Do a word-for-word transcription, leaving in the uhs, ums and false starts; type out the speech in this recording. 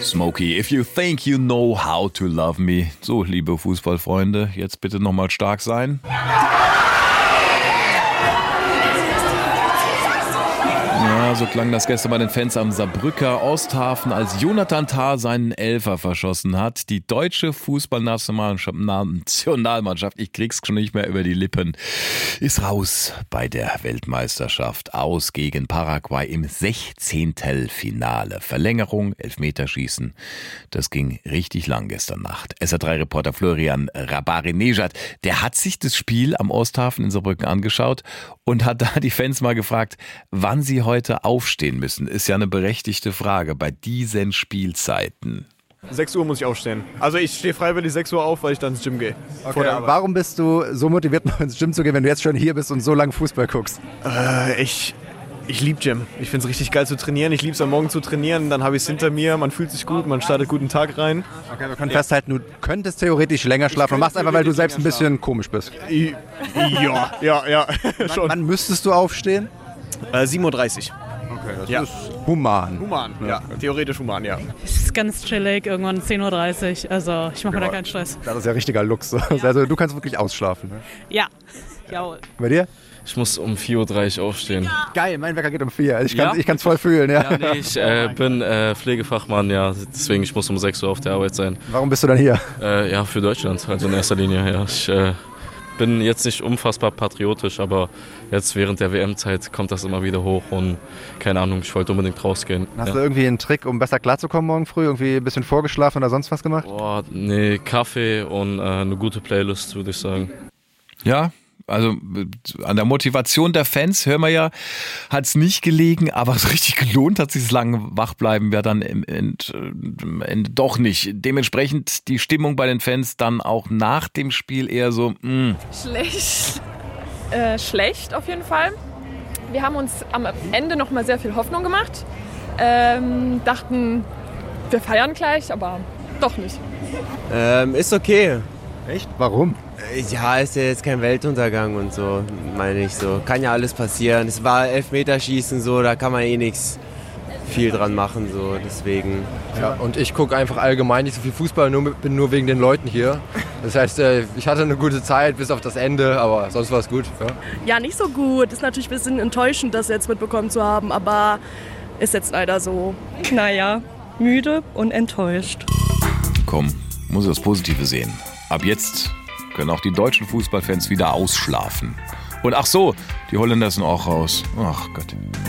Smokey, if you think you know how to love me. So, liebe Fußballfreunde, jetzt bitte nochmal stark sein. Ja, so klang das gestern bei den Fans am Saarbrücker Osthafen, als Jonathan Tah seinen Elfer verschossen hat. Die deutsche Fußballnationalmannschaft, ich krieg's schon nicht mehr über die Lippen, ist raus bei der Weltmeisterschaft. Aus gegen Paraguay im Sechzehntelfinale. Verlängerung, Elfmeterschießen. Das ging richtig lang gestern Nacht. S R drei Reporter Florian Rabari-Nejad, der hat sich das Spiel am Osthafen in Saarbrücken angeschaut und hat da die Fans mal gefragt, wann sie heute aufstehen müssen. Ist ja eine berechtigte Frage bei diesen Spielzeiten. sechs Uhr muss ich aufstehen. Also ich stehe freiwillig sechs Uhr auf, weil ich dann ins Gym gehe. Okay, warum bist du so motiviert, noch ins Gym zu gehen, wenn du jetzt schon hier bist und so lange Fußball guckst? Äh, ich ich liebe Gym. Ich finde es richtig geil zu trainieren. Ich liebe es am Morgen zu trainieren. Dann habe ich es hinter mir. Man fühlt sich gut, man startet guten Tag rein. Okay, wir können ja festhalten, du könntest theoretisch länger schlafen. Du machst einfach, weil du selbst ein bisschen komisch bist. Ja, ja, ja. Schon. Wann müsstest du aufstehen? Äh, sieben Uhr dreißig. Okay, das ja. ist human. Human, ja. ja. Theoretisch human, ja. Es ist ganz chillig, irgendwann zehn Uhr dreißig. Also ich mache mir ja da keinen Stress. Das ist ja richtiger Luxus. Ja. Also du kannst wirklich ausschlafen. Ne? Ja, jawohl. Bei dir? Ich muss um vier Uhr dreißig aufstehen. Geil, mein Wecker geht um vier. Ich kann es ja? voll fühlen. Ja, ja nee, ich äh, bin äh, Pflegefachmann, ja, deswegen ich muss um sechs Uhr auf der Arbeit sein. Warum bist du dann hier? Äh, ja, für Deutschland, also in erster Linie. Ja. Ich äh, bin jetzt nicht unfassbar patriotisch, aber jetzt während der W M-Zeit kommt das immer wieder hoch und keine Ahnung, ich wollte unbedingt rausgehen. Hast ja. du irgendwie einen Trick, um besser klarzukommen morgen früh? Irgendwie ein bisschen vorgeschlafen oder sonst was gemacht? Boah, nee, Kaffee und äh, eine gute Playlist, würde ich sagen. Ja, also an der Motivation der Fans, hören wir ja, hat es nicht gelegen, aber so richtig gelohnt hat sich das lange Wachbleiben ja dann im Ende doch nicht. Dementsprechend die Stimmung bei den Fans dann auch nach dem Spiel eher so, mh. Schlecht. Äh, schlecht auf jeden Fall. Wir haben uns am Ende noch mal sehr viel Hoffnung gemacht. Ähm, dachten, wir feiern gleich, aber doch nicht. Ähm, ist okay. Echt? Warum? Ja, ist ja jetzt kein Weltuntergang und so, meine ich so. Kann ja alles passieren. Es war Elfmeterschießen so, da kann man eh nichts viel dran machen, so, deswegen. Ja, und ich gucke einfach allgemein nicht so viel Fußball, nur, bin nur wegen den Leuten hier. Das heißt, ich hatte eine gute Zeit bis auf das Ende, aber sonst war es gut. Ja. ja, nicht so gut. Ist natürlich ein bisschen enttäuschend, das jetzt mitbekommen zu haben, aber ist jetzt leider so. Naja, müde und enttäuscht. Komm, muss das Positive sehen. Ab jetzt können auch die deutschen Fußballfans wieder ausschlafen. Und ach so, die Holländer sind auch raus. Ach Gott.